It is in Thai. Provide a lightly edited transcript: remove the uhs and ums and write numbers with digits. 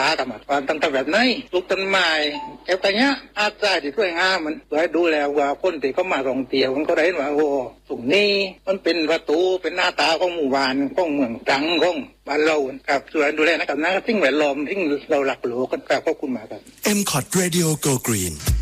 กับมันตั้งแต่แบบไหนปลูกต้นไม้แถวกันเนี้ยอาจจะที่สวยงามมันไว้ดูแลว่าคนที่เขามาท่องเที่ยวมันก็ได้เห็นว่าโอ้ตรงนี้มันเป็นประตูเป็นหน้าตาของหมู่บ้านของเมืองตรังของบ้านเราครับส่วนดูแลนะครับนะสิ่งแวดล้อมที่เราหลักหลวงกันครับขอบคุณมากครับ MCOT Radio Go Green